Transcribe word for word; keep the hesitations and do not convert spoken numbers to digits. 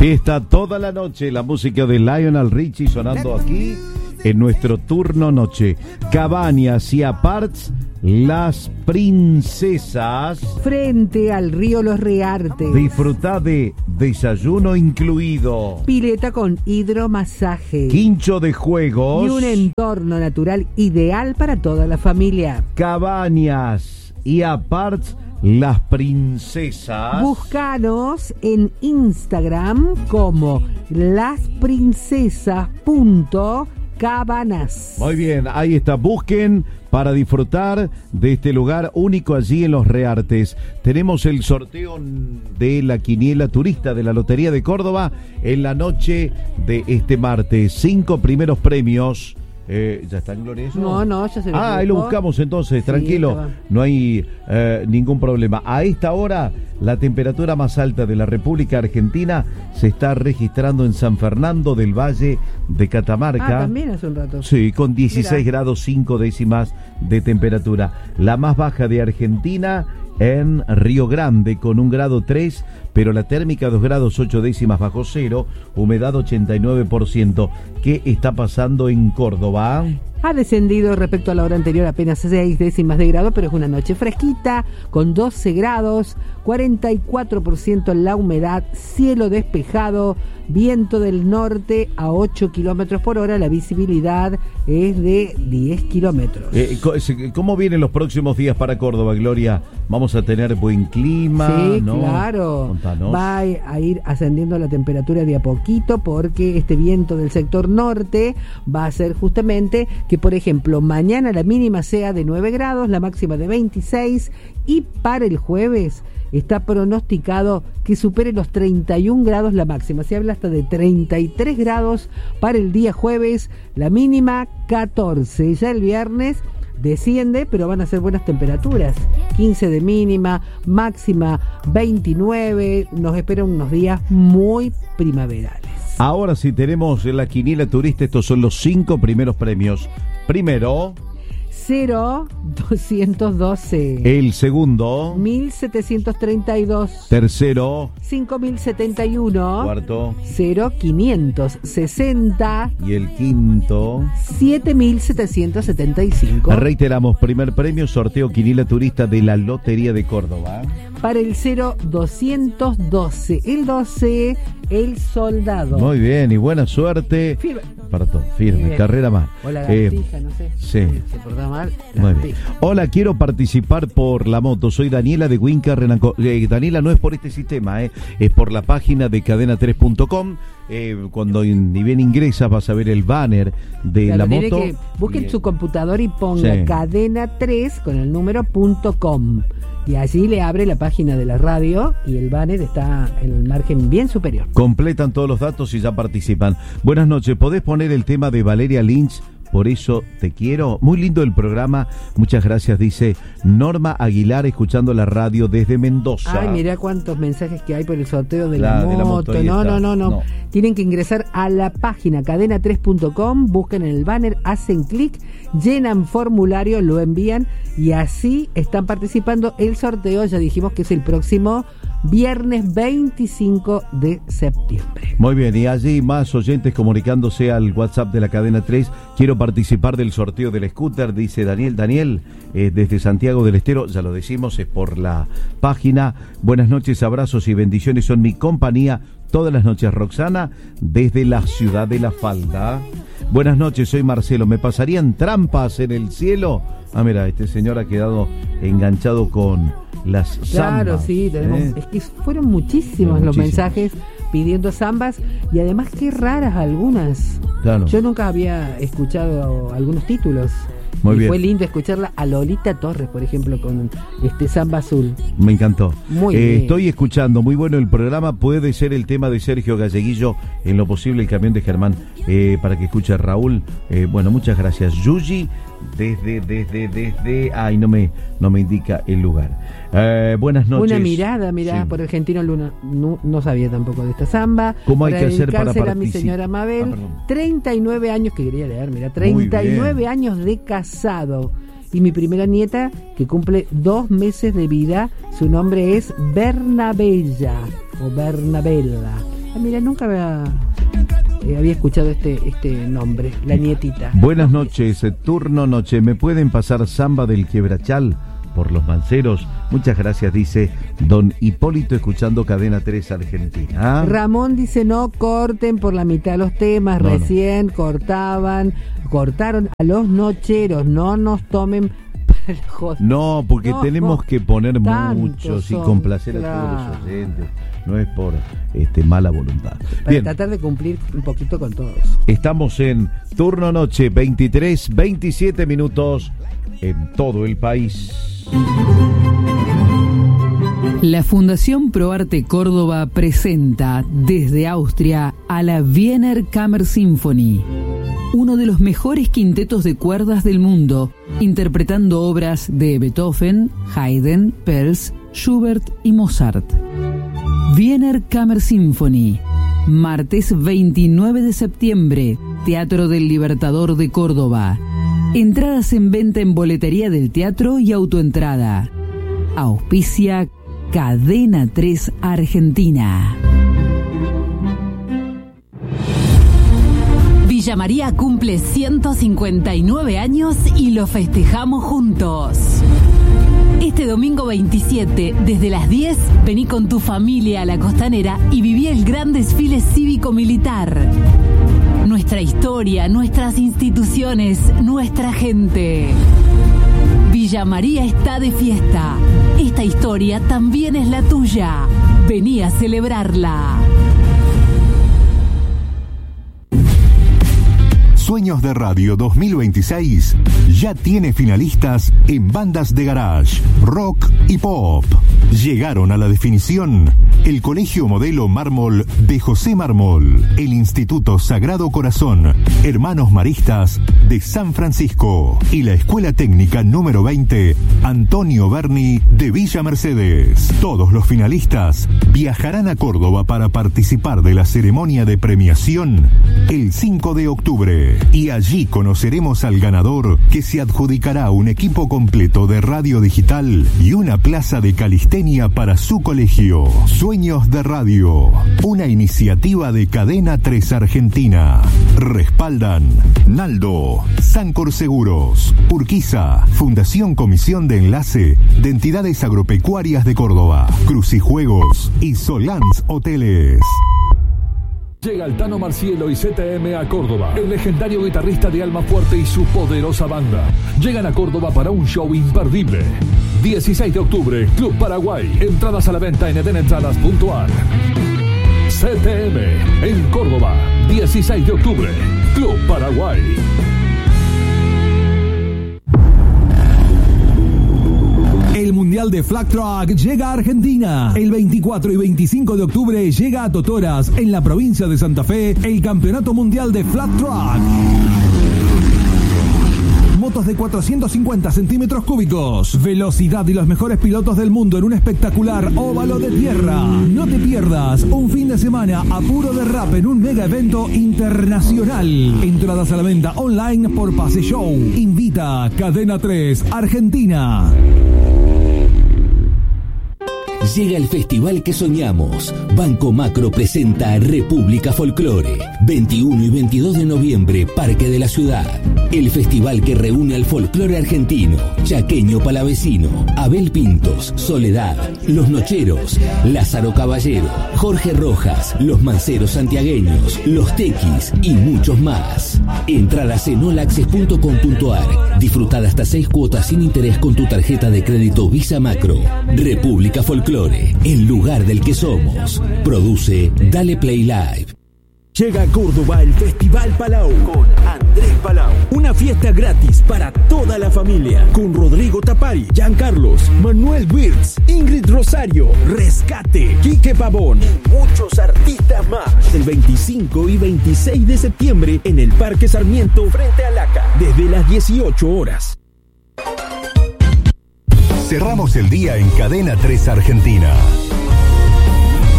Fiesta toda la noche, la música de Lionel Richie sonando aquí en nuestro turno noche. Cabañas y Aparts, Las Princesas. Frente al río Los Reartes. Disfruta de desayuno incluido, Pileta con hidromasaje. quincho de juegos Y un entorno natural ideal para toda la familia. Cabañas y Aparts, Las Princesas. Búscanos en Instagram como lasprincesas.cabanas. Muy bien, ahí está. Busquen para disfrutar de este lugar único allí en Los Reartes. Tenemos el sorteo de la quiniela turista de la Lotería de Córdoba en la noche de este martes. Cinco primeros premios. Eh, ¿Ya está en Gloria eso? No, no, ya se lo Ah, ahí lo buscamos entonces, tranquilo, sí, no hay eh, ningún problema. A esta hora, la temperatura más alta de la República Argentina se está registrando en San Fernando del Valle de Catamarca. Ah, también hace un rato. Sí, con dieciséis Mirá. grados cinco décimas de temperatura. La más baja de Argentina en Río Grande con un grado tres, pero la térmica dos grados ocho décimas bajo cero, humedad ochenta y nueve por ciento. ¿Qué está pasando en Córdoba? Ha descendido respecto a la hora anterior apenas seis décimas de grado, pero es una noche fresquita, con doce grados, cuarenta y cuatro por ciento la humedad, cielo despejado, viento del norte a ocho kilómetros por hora, la visibilidad es de diez kilómetros. Eh, ¿Cómo vienen los próximos días para Córdoba, Gloria? ¿Vamos a tener buen clima? Sí, ¿no? claro. Contanos. Va a ir ascendiendo la temperatura de a poquito porque este viento del sector norte va a hacer justamente que, por ejemplo, mañana la mínima sea de nueve grados, la máxima de veintiséis, y para el jueves está pronosticado que supere los treinta y un grados la máxima. Se habla hasta de treinta y tres grados para el día jueves, la mínima catorce. Ya el viernes desciende, pero van a ser buenas temperaturas. quince de mínima, máxima veintinueve. Nos esperan unos días muy primaverales. Ahora sí tenemos la quiniela turista. Estos son los cinco primeros premios. Primero, cero doscientos doce. el segundo, mil setecientos treinta y dos. tercero, cinco mil setenta y uno. cuarto cero quinientos sesenta. y el quinto. siete mil setecientos setenta y cinco. Reiteramos, primer premio, sorteo quiniela turista de la Lotería de Córdoba. Para el cero doscientos doce. El doce, el soldado. Muy bien, y buena suerte. Firme. Para todo, firme, Bien. carrera más. O la Eh, lagartija, no sé. sí. Se portaba mal. Muy bien. lagartija. Hola, quiero participar por la moto. Soy Daniela de Huinca, Renanco. Eh, Daniela, no es por este sistema, eh, es por la página de cadena tres punto com. Eh, cuando in- ni bien ingresas vas a ver el banner de Claro, la tiene moto. que busquen y- su computador y ponga Sí. cadena tres con el número punto com. Y allí le abre la página de la radio y el banner está en el margen bien superior. Completan todos los datos y ya participan. Buenas noches, ¿podés poner el tema de Valeria Lynch? Por eso te quiero. Muy lindo el programa. Muchas gracias, dice Norma Aguilar, escuchando la radio desde Mendoza. Ay, mirá cuántos mensajes que hay por el sorteo de La- la, de la moto. moto, ahí no, está. no, no, no, No. Tienen que ingresar a la página cadena tres punto com, buscan en el banner, hacen clic, llenan formulario, lo envían y así están participando. El sorteo, ya dijimos que es el próximo viernes veinticinco de septiembre. Muy bien, y allí más oyentes comunicándose al WhatsApp de la cadena tres. Quiero participar del sorteo del scooter, dice Daniel. Daniel, eh, desde Santiago del Estero, ya lo decimos, es por la página. Buenas noches, abrazos y bendiciones, son mi compañía todas las noches. Roxana, desde la ciudad de La Falda. Buenas noches, soy Marcelo. ¿Me pasarían trampas en el cielo? Ah, mira, este señor ha quedado enganchado con las Claro, zambas, sí, tenemos, ¿eh? es que fueron muchísimos Fueron los muchísimos. mensajes pidiendo zambas y además qué raras algunas. Claro. Yo nunca había escuchado algunos títulos. Muy y bien. fue lindo escucharla a Lolita Torres, por ejemplo, con este samba azul. Me encantó. Muy Eh, bien. Estoy escuchando, muy bueno el programa. Puede ser el tema de Sergio Galleguillo, en lo posible el camión de Germán, eh, para que escuche Raúl. Eh, bueno, muchas gracias. Yuji, desde, desde, desde. Ay, no me, no me indica el lugar. Eh, buenas noches. Una mirada, mirá, Sí. por Argentino Luna. No, no sabía tampoco de esta samba. ¿Cómo hay Para que hacer para dedicársela a mi participar? señora Mabel. Ah, perdón. treinta y nueve años, que quería leer, mira, treinta y nueve años de casado. Y mi primera nieta, que cumple dos meses de vida, su nombre es Bernabella o Bernabella. Ah, mira, nunca había, eh, había escuchado este, este nombre, La Nietita. Buenas noches, eh, turno noche. ¿Me pueden pasar Samba del Quebrachal por los Manceros? Muchas gracias, dice don Hipólito, escuchando Cadena tres Argentina. Ramón dice, no corten por la mitad los temas, no, recién no. cortaban, cortaron a los nocheros, no nos tomen para el joder. No, porque no, tenemos que poner muchos y son, complacer claro. a todos los oyentes, no es por este mala voluntad. Para Bien, tratar de cumplir un poquito con todos. estamos en turno noche, veintitrés, veintisiete minutos en todo el país. La Fundación ProArte Córdoba presenta desde Austria a la Wiener Kammersinfonie, uno de los mejores quintetos de cuerdas del mundo, interpretando obras de Beethoven, Haydn, Pels, Schubert y Mozart. Wiener Kammersinfonie, martes veintinueve de septiembre, Teatro del Libertador de Córdoba. Entradas en venta en boletería del teatro y autoentrada. Auspicia Cadena tres Argentina. Villa María cumple ciento cincuenta y nueve años y lo festejamos juntos. Este domingo veintisiete, desde las diez, vení con tu familia a la Costanera y viví el gran desfile cívico-militar. Nuestra historia, nuestras instituciones, nuestra gente. Villa María está de fiesta. Esta historia también es la tuya. Vení a celebrarla. Sueños de Radio dos mil veintiséis ya tiene finalistas en bandas de garage, rock y pop. Llegaron a la definición el Colegio Modelo Mármol de José Mármol, el Instituto Sagrado Corazón, Hermanos Maristas de San Francisco y la Escuela Técnica número veinte, Antonio Berni de Villa Mercedes. Todos los finalistas viajarán a Córdoba para participar de la ceremonia de premiación el cinco de octubre. Y allí conoceremos al ganador, que se adjudicará un equipo completo de radio digital y una plaza de calistenia para su colegio. Sueños de Radio, una iniciativa de Cadena tres Argentina. Respaldan Naldo, Sancor Seguros, Urquiza, Fundación Comisión de Enlace de Entidades Agropecuarias de Córdoba, Crucijuegos y Solans Hoteles. Llega el Tano Marcielo y Z M a Córdoba. El legendario guitarrista de Alma Fuerte y su poderosa banda llegan a Córdoba para un show imperdible. dieciséis de octubre, Club Paraguay. Entradas a la venta en edenentradas punto a r. Z M en Córdoba, dieciséis de octubre, Club Paraguay. El Mundial de Flag Track llega a Argentina. El veinticuatro y veinticinco de octubre llega a Totoras, en la provincia de Santa Fe, el Campeonato Mundial de Flag Track. Motos de cuatrocientos cincuenta centímetros cúbicos, velocidad y los mejores pilotos del mundo en un espectacular óvalo de tierra. No te pierdas un fin de semana a puro derrape en un mega evento internacional. Entradas a la venta online por Pase Show. Invita Cadena tres Argentina. Llega el festival que soñamos. Banco Macro presenta República Folclore. veintiuno y veintidós de noviembre, Parque de la Ciudad. El festival que reúne al folclore argentino, chaqueño palavecino, Abel Pintos, Soledad, Los Nocheros, Lázaro Caballero, Jorge Rojas, Los Manceros Santiagueños, Los Tequis y muchos más. Entradas en olaccess punto com punto a r. Disfrutad hasta seis cuotas sin interés con tu tarjeta de crédito Visa Macro. República Folclore, el lugar del que somos. Produce Dale Play Live. Llega a Córdoba el Festival Palau con Andrés Palau. Una fiesta gratis para toda la familia. Con Rodrigo Tapari, Giancarlos, Manuel Wirtz, Ingrid Rosario, Rescate, Quique Pavón y muchos artistas más. El veinticinco y veintiséis de septiembre en el Parque Sarmiento frente a Laca. Desde las dieciocho horas. Cerramos el día en Cadena tres Argentina.